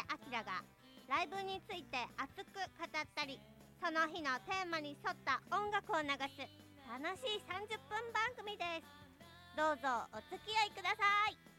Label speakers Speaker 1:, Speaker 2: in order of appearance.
Speaker 1: あきらがライブについて熱く語ったり、その日のテーマに沿った音楽を流す楽しい30分番組です。どうぞお付き合いください。